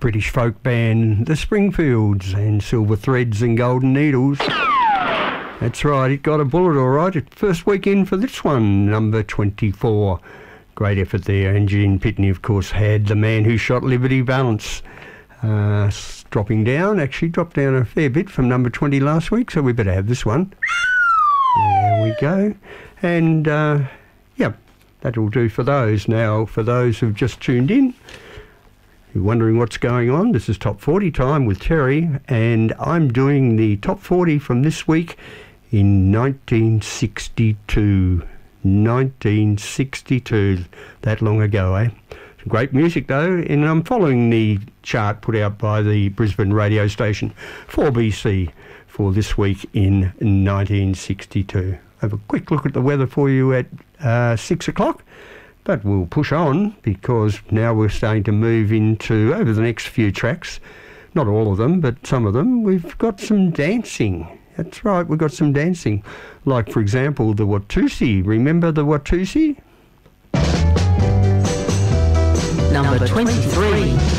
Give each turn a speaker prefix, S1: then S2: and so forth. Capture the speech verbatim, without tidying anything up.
S1: British folk band The Springfields and Silver Threads and Golden Needles. That's right, it got a bullet all right. First week in for this one, number twenty-four. Great effort there. And Gene Pitney, of course, had The Man Who Shot Liberty Valance. Uh, dropping down, actually dropped down a fair bit from number twenty last week, so we better have this one. There we go. And, uh, yep, that'll do for those. Now, for those who've just tuned in, you're wondering what's going on, this is Top forty time with Terry, and I'm doing the Top forty from this week in nineteen sixty-two. nineteen sixty-two, that long ago, eh? Great music though, and I'm following the chart put out by the Brisbane radio station four B C for this week in nineteen sixty-two. Have a quick look at the weather for you at uh, six o'clock, but we'll push on because now we're starting to move into, over the next few tracks, not all of them, but some of them, we've got some dancing. That's right, we've got some dancing. Like, for example, the Watusi. Remember the Watusi?
S2: Number twenty-three.